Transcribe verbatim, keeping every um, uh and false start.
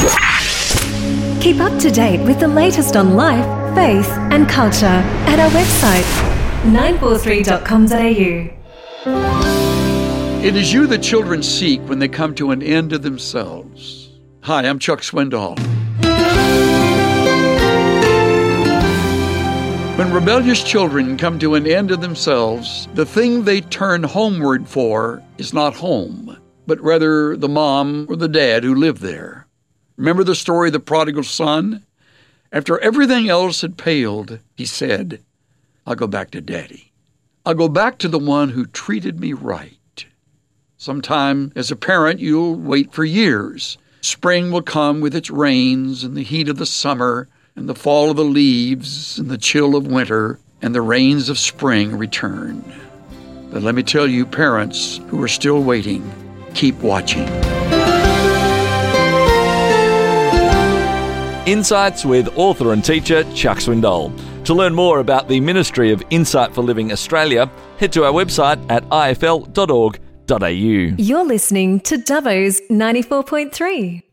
Keep up to date with the latest on life, faith and culture at our website, nine four three dot com dot a u. It is you the children seek when they come to an end of themselves. Hi, I'm Chuck Swindoll. When rebellious children come to an end of themselves, the thing they turn homeward for is not home, but rather the mom or the dad who lived there. Remember the story of the prodigal son? After everything else had paled, he said, I'll go back to Daddy. I'll go back to the one who treated me right. Sometime, as a parent, you'll wait for years. Spring will come with its rains and the heat of the summer and the fall of the leaves and the chill of winter, and the rains of spring return. But let me tell you, parents who are still waiting, keep watching. Insights with author and teacher Chuck Swindoll. To learn more about the Ministry of Insight for Living Australia, head to our website at i f l dot org dot a u. You're listening to Dubbo's ninety-four point three.